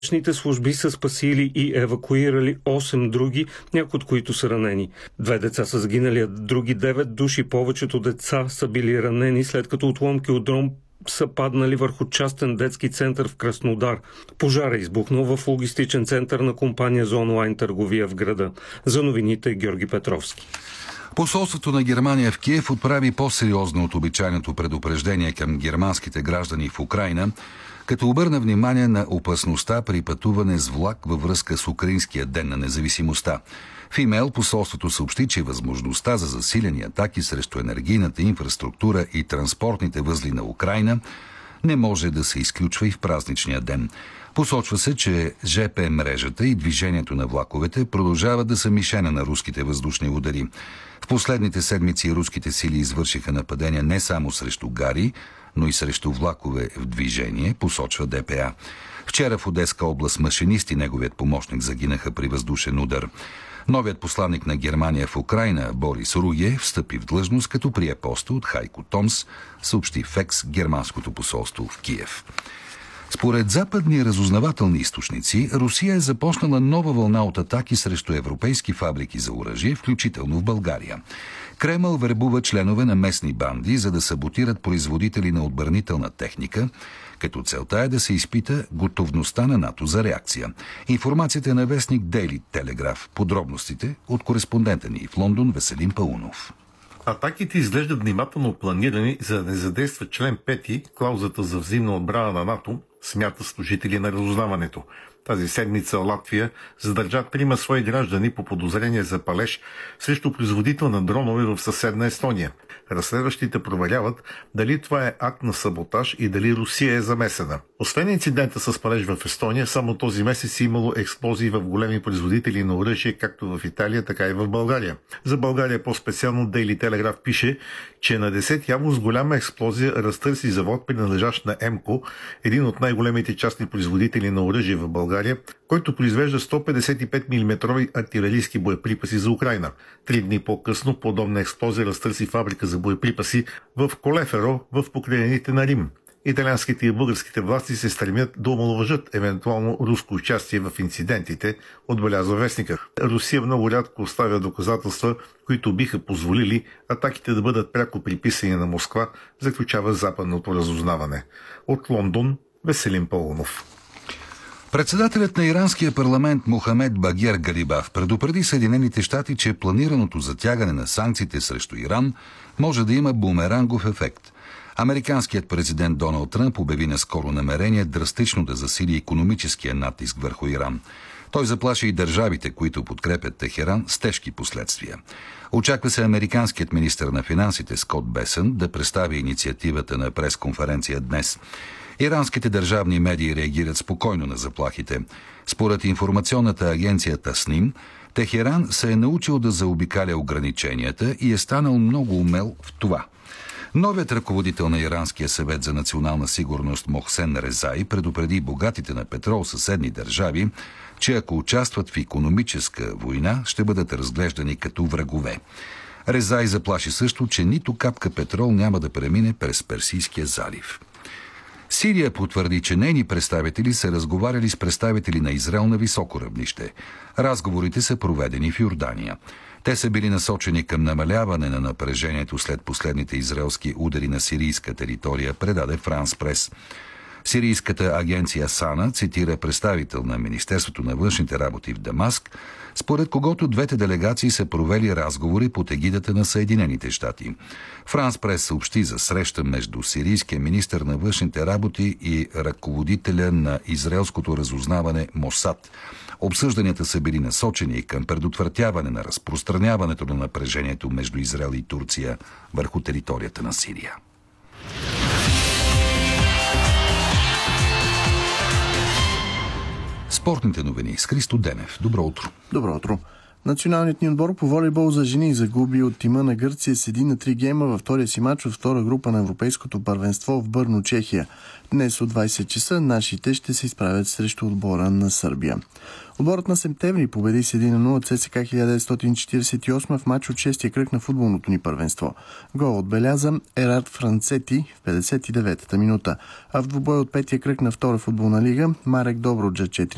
Спешните служби са спасили и евакуирали 8 други, някои от които са ранени. 2 деца са загинали, а други 9 души. Повечето деца са били ранени, след като отломки от дрон са паднали върху частен детски център в Краснодар. Пожар е избухнал в логистичен център на компания за онлайн търговия в града. За новините Георги Петровски. Посолството на Германия в Киев отправи по-сериозно от обичайното предупреждение към германските граждани в Украйна, като обърна внимание на опасността при пътуване с влак във връзка с Украинския ден на независимостта. В имейл посолството съобщи, че възможността за засилени атаки срещу енергийната инфраструктура и транспортните възли на Украйна не може да се изключва и в празничния ден. Посочва се, че ЖП мрежата и движението на влаковете продължават да са мишена на руските въздушни удари. В последните седмици руските сили извършиха нападения не само срещу гари, но и срещу влакове в движение, посочва ДПА. Вчера в Одеска област машинист и неговият помощник загинаха при въздушен удар. Новият посланник на Германия в Украйна, Борис Руге, встъпи в длъжност, като прие поста от Хайко Томс, съобщи в Екс германското посолство в Киев. Според западни разузнавателни източници, Русия е започнала нова вълна от атаки срещу европейски фабрики за оръжие, включително в България. Кремъл вербува членове на местни банди, за да саботират производители на отбранителна техника, като целта е да се изпита готовността на НАТО за реакция. Информацията е на вестник Дейли Телеграф. Подробностите от кореспондента ни в Лондон Веселин Паунов. Атаките изглеждат внимателно планирани, за да не задейства член 5, клаузата за взаимна отбрана на НАТО, смята служители на разузнаването. Тази седмица Латвия задържа 3 свои граждани по подозрение за палеж срещу производител на дронове в съседна Естония. Разследващите проверяват дали това е акт на саботаж и дали Русия е замесена. Освен инцидента с палеж в Естония, само този месец е имало експлозии в големи производители на оръжие, както в Италия, така и в България. За България по-специално Дейли Телеграф пише, че на 10 август голяма експлозия разтърси завод, принадлежащ на МКО, един от най-големите частни производители на оръжие в България, който произвежда 155 мм артилерийски боеприпаси за Украйна. 3 дни по-късно подобна експлозия разтърси фабрика за боеприпаси в Колеферо, в покрайнините на Рим. Италианските и българските власти се стремят да омаловажат евентуално руско участие в инцидентите, отбелязва вестника. Русия много рядко оставя доказателства, които биха позволили атаките да бъдат пряко приписани на Москва, заключава западното разузнаване. От Лондон Веселин Паунов. Председателят на иранския парламент Мохамед Багер Галибаф предупреди Съединените щати, че планираното затягане на санкциите срещу Иран може да има бумерангов ефект. Американският президент Доналд Тръмп обяви наскоро намерение драстично да засили икономическия натиск върху Иран. Той заплаши и държавите, които подкрепят Техеран, с тежки последствия. Очаква се американският министър на финансите Скот Бесън да представи инициативата на пресконференция днес. Иранските държавни медии реагират спокойно на заплахите. Според информационната агенция Тасним, Техеран се е научил да заобикаля ограниченията и е станал много умел в това. Новият ръководител на Иранския съвет за национална сигурност Мохсен Резай предупреди богатите на петрол съседни държави, че ако участват в икономическа война, ще бъдат разглеждани като врагове. Резай заплаши също, че нито капка петрол няма да премине през Персийския залив. Сирия потвърди, че нейни представители са разговаряли с представители на Израел на високо равнище. Разговорите са проведени в Йордания. Те са били насочени към намаляване на напрежението след последните израелски удари на сирийска територия, предаде Франс Прес. Сирийската агенция САНА цитира представител на Министерството на външните работи в Дамаск, според когото двете делегации са провели разговори под егидата на Съединените щати. Франс Прес съобщи за среща между сирийския министър на външните работи и ръководителя на израелското разузнаване Мосад. Обсъжданията са били насочени към предотвратяване на разпространяването на напрежението между Израел и Турция върху територията на Сирия. Спортните новини с Христо Денев. Добро утро. Добро утро. Националният ни отбор по волейбол за жени загуби от тима на Гърция с 1-3 гейма във втория си мач от втора група на Европейското първенство в Бърно, Чехия. Днес от 20 часа нашите ще се изправят срещу отбора на Сърбия. Отборът на Септември победи с 1-0 ЦСКА 1948 в мач от 6-я кръг на футболното ни първенство. Гол отбеляза Ерард Францети в 59-та минута, а в двубой от 5-я кръг на втора футболна лига Марек Добруджа 4